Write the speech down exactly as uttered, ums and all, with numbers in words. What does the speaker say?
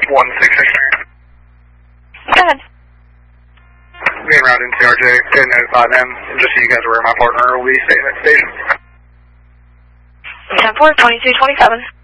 one six six. Go ahead. Being routed in T R J, ten notified them. Just so you guys are aware, my partner will be staying at the station. ten four, twenty-two twenty-seven.